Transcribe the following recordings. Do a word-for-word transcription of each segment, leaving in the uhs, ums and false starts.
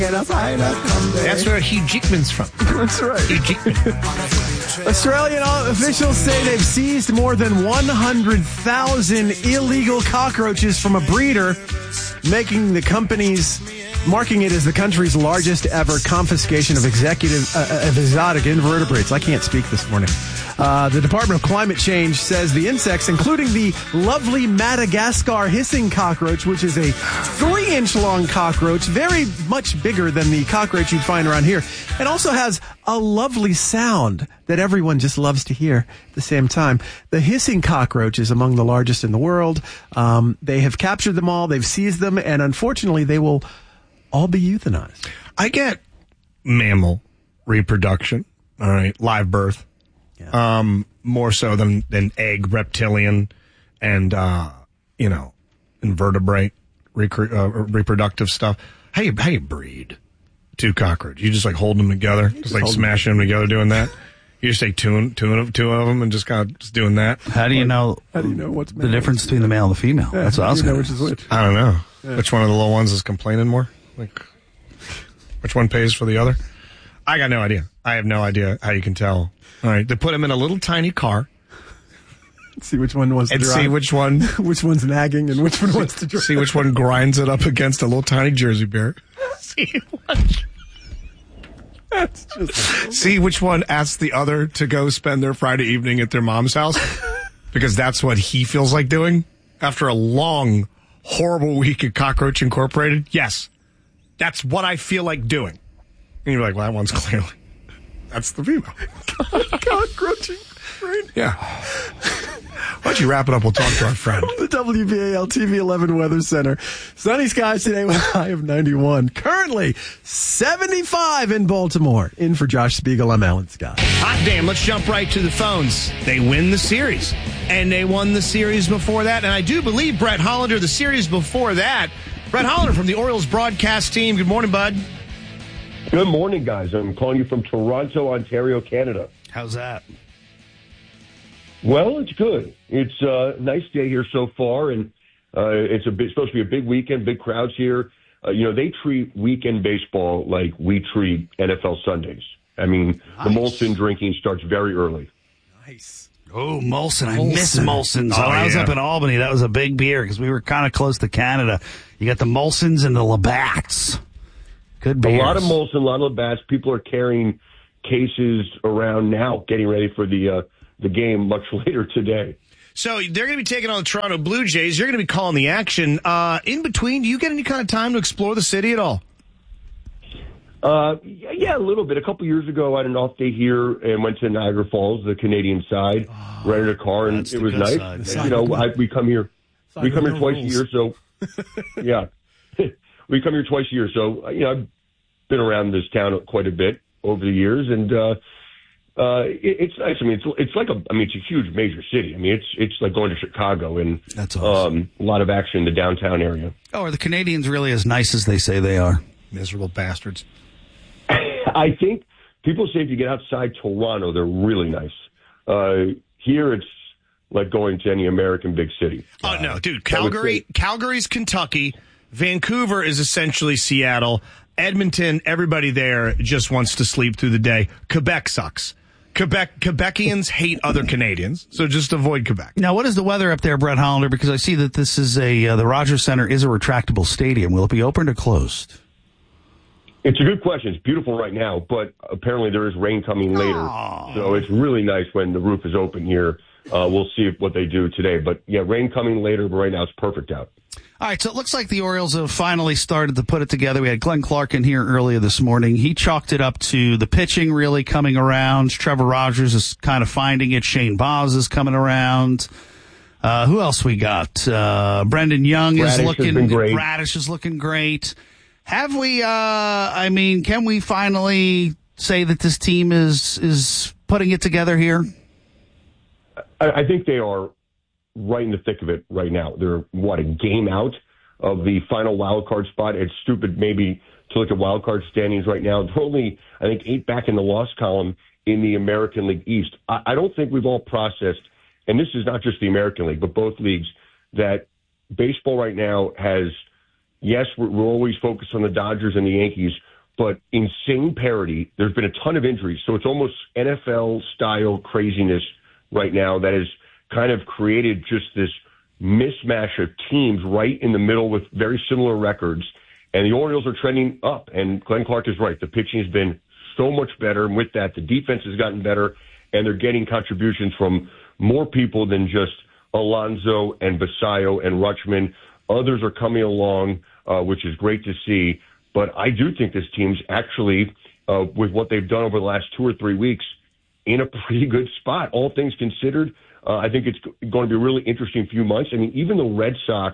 That's where Hugh Jackman's from. That's right. Hugh Jackman. Australian officials say they've seized more than one hundred thousand illegal cockroaches from a breeder, making the company's marking it as the country's largest ever confiscation of executive uh, of exotic invertebrates. I can't speak this morning. Uh, the Department of Climate Change says the insects, including the lovely Madagascar hissing cockroach, which is a three-inch long cockroach, very much bigger than the cockroach you'd find around here, and also has a lovely sound that everyone just loves to hear at the same time. The hissing cockroach is among the largest in the world. Um, they have captured them all. They've seized them, and unfortunately, they will all be euthanized. I get mammal reproduction, all right, live birth, yeah. um, more so than, than egg, reptilian, and, uh, you know, invertebrate recre- uh, reproductive stuff. How you, how you breed two cockroaches? You just like hold them together, just, just like smashing them together doing that? You just take two, two, of, two of them and just kind of just doing that? How do you know, how do you know what's the difference between the male and the female? Yeah, That's what I was going to which is which. I don't know. Yeah. Which one of the little ones is complaining more? Like, which one pays for the other? I got no idea. I have no idea how you can tell. All right, they put them in a little tiny car. See which one wants to and drive. see which one, which one's nagging and which one wants to drive. See which one grinds it up against a little tiny Jersey bear. See which. That's just. See which one asks the other to go spend their Friday evening at their mom's house, because that's what he feels like doing after a long, horrible week at Cockroach Incorporated. Yes, that's what I feel like doing. And you're like, well, that one's clearly that's the female. Cockroaching. Right? Yeah. Why don't you wrap it up? We'll talk to our friend. The W B A L T V eleven Weather Center. Sunny skies today with a high of ninety-one. Currently seventy-five in Baltimore. In for Josh Spiegel, I'm Alan Scott. Hot damn, let's jump right to the phones. They win the series. And they won the series before that. And I do believe Brett Hollander, the series before that. Brett Hollander from the Orioles broadcast team. Good morning, bud. Good morning, guys. I'm calling you from Toronto, Ontario, Canada. How's that? Well, it's good. It's a nice day here so far, and uh, it's a bit, supposed to be a big weekend, big crowds here. Uh, you know, they treat weekend baseball like we treat N F L Sundays. I mean, nice. The Molson drinking starts very early. Nice. Oh, Molson. I miss Molson's. Oh, when I was yeah. up in Albany, that was a big beer because we were kind of close to Canada. You got the Molsons and the Labatt's. Good beers. A lot of Molson, a lot of Labatt's. People are carrying cases around now, getting ready for the uh, the game much later today. So they're going to be taking on the Toronto Blue Jays. You're going to be calling the action. Uh, in between, do you get any kind of time to explore the city at all? Uh, yeah, a little bit. A couple years ago, I had an off day here and went to Niagara Falls, the Canadian side, oh, rented a car, and it was nice. And, you know, I, we come here, side we come here twice rules. a year, so yeah, we come here twice a year. So you know, I've been around this town quite a bit over the years, and uh, uh, it, it's nice. I mean, it's it's like a, I mean, it's a huge major city. I mean, it's it's like going to Chicago, and that's awesome. um, a lot of action in the downtown area. Oh, are the Canadians really as nice as they say they are? Miserable bastards. I think people say if you get outside Toronto, they're really nice. Uh, here, it's like going to any American big city. Oh, no, dude. Calgary, Calgary's Kentucky. Vancouver is essentially Seattle. Edmonton, everybody there just wants to sleep through the day. Quebec sucks. Quebec Quebecians hate other Canadians, so just avoid Quebec. Now, what is the weather up there, Brett Hollander? Because I see that this is a uh, the Rogers Center is a retractable stadium. Will it be open or closed? It's a good question. It's beautiful right now, but apparently there is rain coming later. Aww. So it's really nice when the roof is open here. Uh, we'll see what they do today. But, yeah, rain coming later, but right now it's perfect out. All right, so it looks like the Orioles have finally started to put it together. We had Glenn Clark in here earlier this morning. He chalked it up to the pitching really coming around. Trevor Rogers is kind of finding it. Shane Baz is coming around. Uh, who else we got? Uh, Brendan Young Bradish is looking has been great. Bradish is looking great. Have we, uh, I mean, can we finally say that this team is is putting it together here? I, I think they are right in the thick of it right now. They're, what, a game out of the final wild card spot. It's stupid maybe to look at wild card standings right now. They're only, I think, eight back in the loss column in the American League East. I, I don't think we've all processed, and this is not just the American League, but both leagues, that baseball right now has – yes, we're, we're always focused on the Dodgers and the Yankees, but insane parity. There's been a ton of injuries, so it's almost N F L-style craziness right now that has kind of created just this mismatch of teams right in the middle with very similar records. And the Orioles are trending up, and Glenn Clark is right. The pitching has been so much better, and with that, the defense has gotten better, and they're getting contributions from more people than just Alonso and Basayo and Rutschman. Others are coming along, uh, which is great to see. But I do think this team's actually, uh, with what they've done over the last two or three weeks, in a pretty good spot. All things considered, uh, I think it's going to be a really interesting few months. I mean, even the Red Sox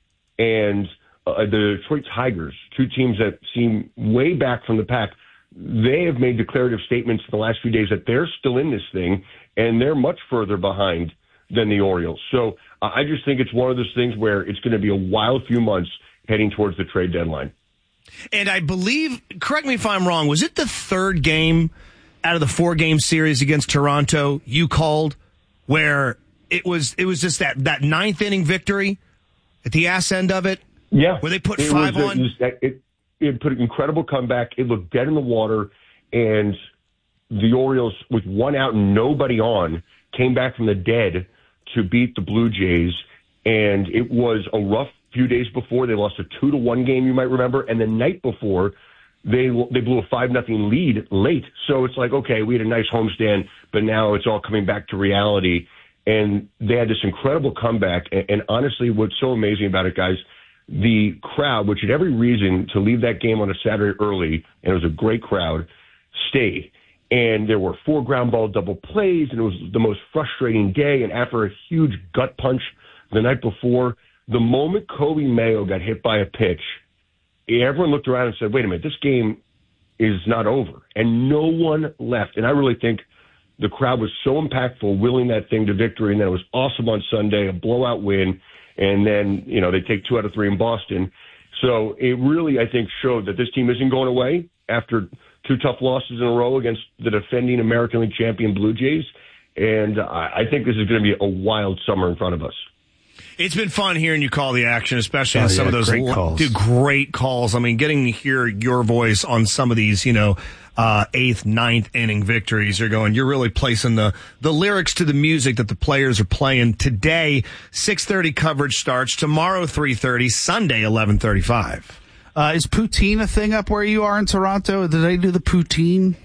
and uh, the Detroit Tigers, two teams that seem way back from the pack, they have made declarative statements in the last few days that they're still in this thing, and they're much further behind than the Orioles. So uh, I just think it's one of those things where it's going to be a wild few months heading towards the trade deadline. And I believe, correct me if I'm wrong, was it the third game out of the four-game series against Toronto you called where it was it was just that, that ninth inning victory at the ass end of it? Yeah. Where they put it five was, on? It, was, it, it put an incredible comeback. It looked dead in the water, and the Orioles, with one out and nobody on, came back from the dead to beat the Blue Jays, and it was a rough few days before. They lost a two to one game, you might remember, and the night before, they they blew a five nothing lead late. So it's like, okay, we had a nice homestand, but now it's all coming back to reality. And they had this incredible comeback. And, and honestly, what's so amazing about it, guys, the crowd, which had every reason to leave that game on a Saturday early, and it was a great crowd, stayed. And there were four ground ball double plays, and it was the most frustrating day. And after a huge gut punch the night before, the moment Kobe Mayo got hit by a pitch, everyone looked around and said, wait a minute, this game is not over. And no one left. And I really think the crowd was so impactful, willing that thing to victory. And then it was awesome on Sunday, a blowout win. And then, you know, they take two out of three in Boston. So it really, I think, showed that this team isn't going away after two tough losses in a row against the defending American League champion Blue Jays. And I think this is going to be a wild summer in front of us. It's been fun hearing you call the action, especially oh, on some yeah, of those great calls. Dude, great calls. I mean, getting to hear your voice on some of these, you know, uh, eighth, ninth inning victories. You're going, you're really placing the, the lyrics to the music that the players are playing. Today, six thirty coverage starts. Tomorrow, three thirty. Sunday, eleven thirty-five. Uh, is poutine a thing up where you are in Toronto? Do they do the poutine?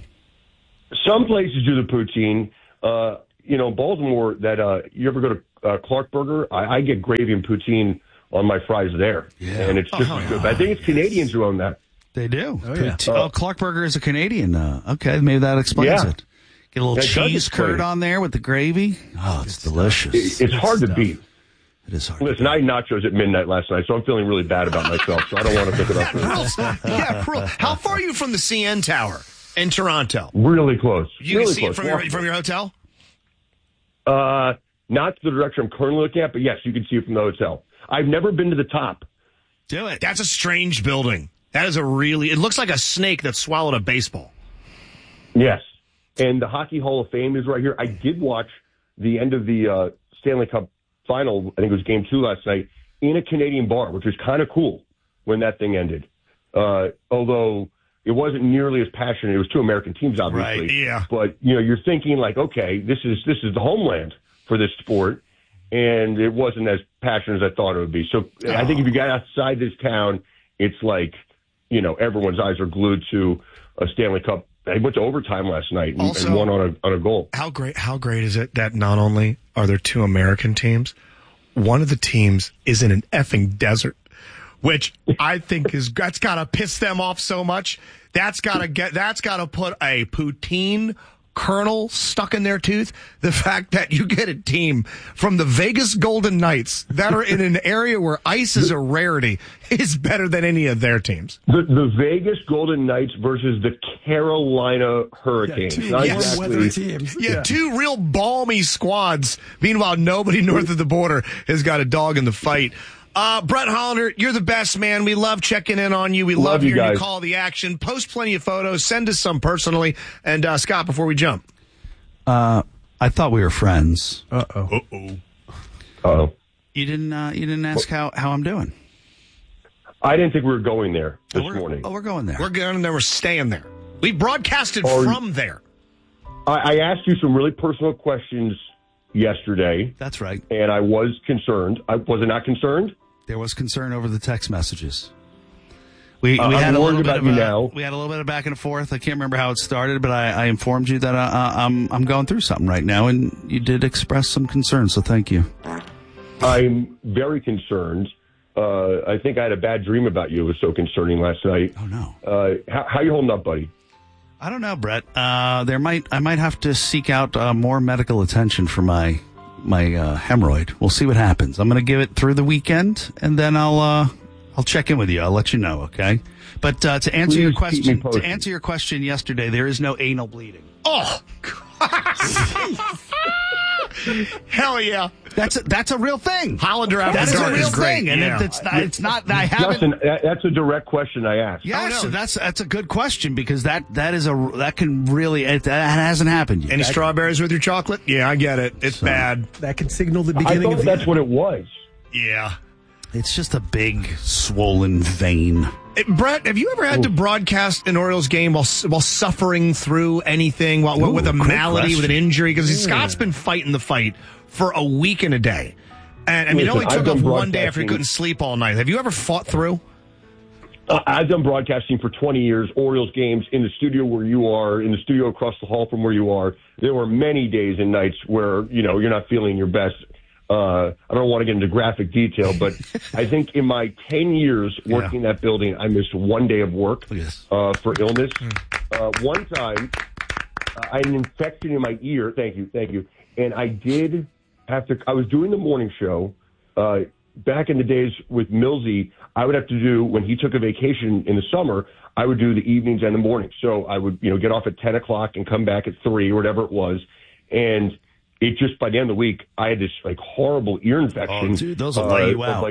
Some places do the poutine. Uh, you know, Baltimore, that uh, you ever go to uh, Clark Burger? I, I get gravy and poutine on my fries there. Yeah. And it's just oh, as good. But I think it's Canadians who own that. They do. Oh, yeah. Pout- oh, Clark Burger is a Canadian. Uh, okay, maybe that explains Yeah. it. Get a little That does cheese explain curd it. on there with the gravy. Oh, it's delicious. It, it's hard to beat. It is hard. Listen, I had nachos at midnight last night, so I'm feeling really bad about myself, so I don't want to pick it up. Yeah, real. How far are you from the C N Tower in Toronto? Really close. You really can see close. it from your, from your hotel? Uh, not to the direction I'm currently looking at, but yes, you can see it from the hotel. I've never been to the top. Do it. That's a strange building. That is a really, it looks like a snake that swallowed a baseball. Yes. And the Hockey Hall of Fame is right here. I did watch the end of the uh, Stanley Cup final, I think it was game two last night, in a Canadian bar, which was kind of cool when that thing ended. Uh, although it wasn't nearly as passionate. It was two American teams, obviously. Right, yeah. But, you know, you're thinking like, okay, this is this is the homeland for this sport. And it wasn't as passionate as I thought it would be. So oh. I think if you got outside this town, it's like, you know, everyone's eyes are glued to a Stanley Cup. They went to overtime last night and, Also, and won on a on a goal. How great! How great is it that not only are there two American teams, one of the teams is in an effing desert, which I think is that's got to piss them off so much. That's got to get. That's got to put a poutine kernel stuck in their tooth. The fact that you get a team from the Vegas Golden Knights that are in an area where ice is a rarity is better than any of their teams. The, the Vegas Golden Knights versus the Carolina Hurricanes. Yeah, Not yes. exactly. weather teams. Yeah, Yeah. two real balmy squads. Meanwhile, nobody north of the border has got a dog in the fight. Uh, Brett Hollander, you're the best, man. We love checking in on you. We love, Love you hearing you guys. call the action. Post plenty of photos. Send us some personally. And, uh, Scott, before we jump. Uh, I thought we were friends. Uh-oh. Uh-oh. Uh-oh. You didn't. Uh, you didn't ask how, how I'm doing. I didn't think we were going there this oh, morning. Oh, we're going there. We're going there. We're staying there. We broadcasted Or, from there. I, I asked you some really personal questions yesterday. That's right. And I was concerned. I was I not concerned? There was concern over the text messages. We, we uh, had I'm a worried little bit about of you a, now. We had a little bit of back and forth. I can't remember how it started, but I, I informed you that uh, I'm I'm going through something right now, and you did express some concern. So thank you. I'm very concerned. Uh, I think I had a bad dream about you. It was so concerning last night. Oh no! Uh, how, how you holding up, buddy? I don't know, Brett. Uh, there might I might have to seek out uh, more medical attention for my my uh, hemorrhoid. We'll see what happens. I'm going to give it through the weekend, and then I'll. Uh, I'll check in with you. I'll let you know, okay? But uh, to answer Please your keep question, me posted. to answer your question yesterday, there is no anal bleeding. Oh, hell yeah! That's a, that's a real thing. Hollander after That is dark a real is great. thing, and yeah. it, it's not. It's not. I haven't. Justin, that, that's a direct question I asked. Yes, Oh, no. that's that's a good question because that that is a that can really it, that hasn't happened yet. Any That- strawberries with your chocolate? Yeah, I get it. It's So- bad. That could signal the I beginning thought of that's the what it was. Yeah. It's just a big swollen vein. Hey, Brett, have you ever had to broadcast an Orioles game while while suffering through anything, while, Ooh, with a great malady, question. with an injury? Because Yeah. Scott's been fighting the fight for a week and a day. And I mean, it Listen, only I've took done off one day after he broadcasting- couldn't sleep all night. Have you ever fought through? Uh, I've done broadcasting for twenty years, Orioles games in the studio where you are, in the studio across the hall from where you are. There were many days and nights where, you know, you're not feeling your best. Uh, I don't want to get into graphic detail, but I think in my ten years working Yeah. that building, I missed one day of work Yes. uh, for illness. Uh, one time, uh, I had an infection in my ear. Thank you, thank you. And I did have to, I was doing the morning show. Uh, back in the days with Millsy, I would have to do, when he took a vacation in the summer, I would do the evenings and the mornings. So I would, you know, get off at ten o'clock and come back at three or whatever it was. And it just, by the end of the week, I had this like horrible ear infection. Oh, dude, those will lay you of, out. Like,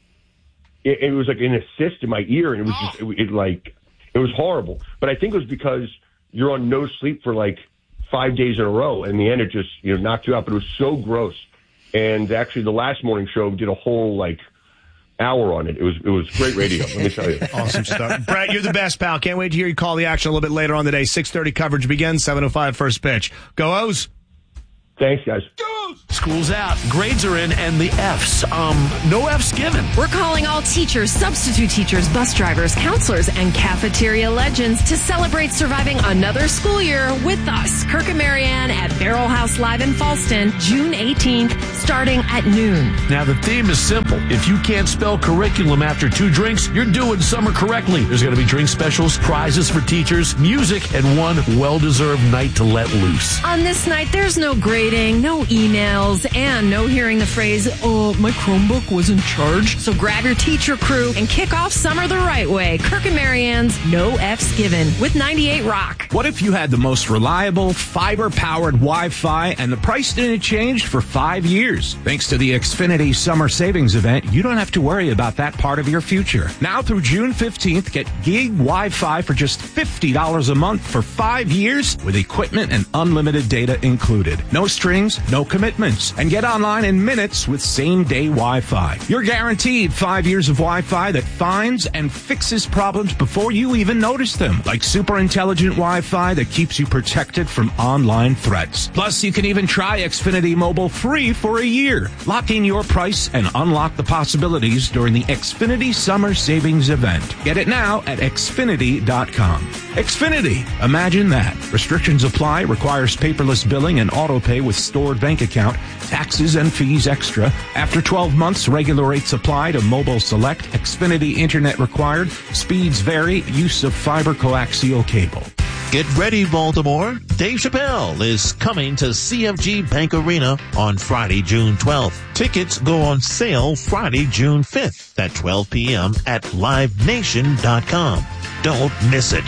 it, it was like an cyst in my ear, and it was just, it, it like, it was horrible. But I think it was because you're on no sleep for like five days in a row. And in the end, it just, you know, knocked you out. But it was so gross. And actually, the last morning show did a whole like hour on it. It was it was great radio. Let me tell you. Awesome stuff. Brett, you're the best, pal. Can't wait to hear you call the action a little bit later on the day. six thirty coverage begins, seven oh five first pitch. Go O's. Thanks, guys. School's out, grades are in, and the F's. Um, no F's given. We're calling all teachers, substitute teachers, bus drivers, counselors, and cafeteria legends to celebrate surviving another school year with us. Kirk and Marianne at Barrel House Live in Falston, June eighteenth, starting at noon. Now, the theme is simple. If you can't spell curriculum after two drinks, you're doing summer correctly. There's going to be drink specials, prizes for teachers, music, and one well-deserved night to let loose. On this night, there's no grading, no emails, and no hearing the phrase, oh, my Chromebook was in charge. So grab your teacher crew and kick off summer the right way. Kirk and Marianne's No F's Given with ninety-eight Rock. What if you had the most reliable, fiber-powered Wi-Fi and the price didn't change for five years? Thanks to the Xfinity Summer Savings Event, you don't have to worry about that part of your future. Now through June fifteenth, get gig Wi-Fi for just fifty dollars a month for five years with equipment and unlimited data included. No strings, no commitments, and get online in minutes with same-day Wi-Fi. You're guaranteed five years of Wi-Fi that finds and fixes problems before you even notice them, like super intelligent Wi-Fi that keeps you protected from online threats. Plus, you can even try Xfinity Mobile free for a year. Lock in your price and unlock the possibilities during the Xfinity Summer Savings Event. Get it now at Xfinity dot com. Xfinity. Imagine that. Restrictions apply. Requires paperless billing and auto pay with stored bank account. Taxes and fees extra. After twelve months, regular rates apply to Mobile Select. Xfinity Internet required. Speeds vary. Use of fiber coaxial cable. Get ready, Baltimore. Dave Chappelle is coming to C F G Bank Arena on Friday, June twelfth. Tickets go on sale Friday, June fifth at twelve p.m. at live nation dot com. Don't miss it.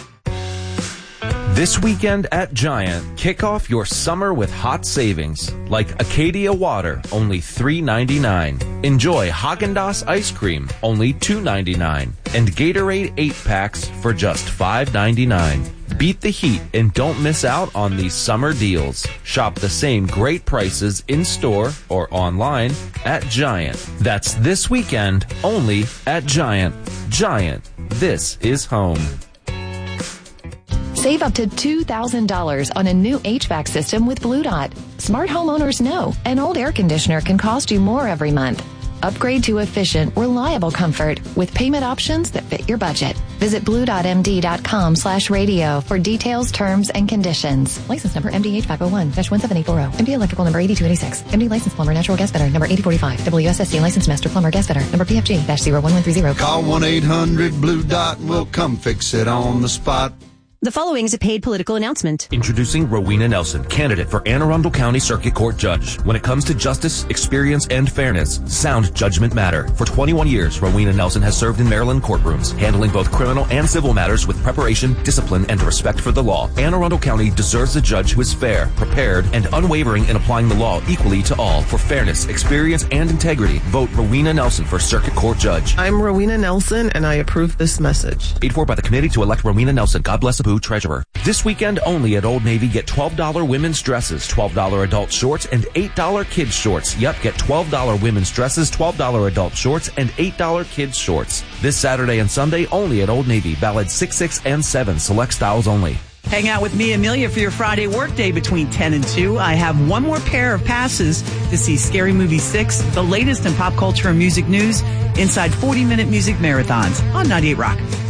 This weekend at Giant, kick off your summer with hot savings, like Acadia Water, only three ninety-nine. Enjoy Haagen-Dazs ice cream, only two ninety-nine, and Gatorade eight packs for just five ninety-nine. Beat the heat and don't miss out on these summer deals. Shop the same great prices in-store or online at Giant. That's this weekend only at Giant. Giant, this is home. Save up to two thousand dollars on a new H V A C system with Blue Dot. Smart homeowners know an old air conditioner can cost you more every month. Upgrade to efficient, reliable comfort with payment options that fit your budget. Visit blue.md.com slash radio for details, terms, and conditions. License number M D H five oh one dash one seven eight four zero. M D Electrical number eighty-two eighty-six. M D License Plumber Natural Gas Fitter number eighty forty-five. W S S C License Master Plumber Gas Fitter number P F G zero one one three zero. Call one eight hundred blue dot and we'll come fix it on the spot. The following is a paid political announcement. Introducing Rowena Nelson, candidate for Anne Arundel County Circuit Court Judge. When it comes to justice, experience, and fairness, sound judgment matter. For twenty-one years, Rowena Nelson has served in Maryland courtrooms, handling both criminal and civil matters with preparation, discipline, and respect for the law. Anne Arundel County deserves a judge who is fair, prepared, and unwavering in applying the law equally to all. For fairness, experience, and integrity, vote Rowena Nelson for Circuit Court Judge. I'm Rowena Nelson, and I approve this message. Paid for by the committee to elect Rowena Nelson. God bless Abu, Treasurer. This weekend only at Old Navy, get twelve dollars women's dresses, twelve dollars adult shorts, and eight dollars kids shorts. Yep, get twelve dollars women's dresses, twelve dollars adult shorts, and eight dollars kids shorts. This Saturday and Sunday only at Old Navy. Valid six, six, and seven. Select styles only. Hang out with me, Amelia, for your Friday workday between ten and two. I have one more pair of passes to see Scary Movie six, the latest in pop culture and music news, inside forty-minute music marathons on ninety-eight Rock.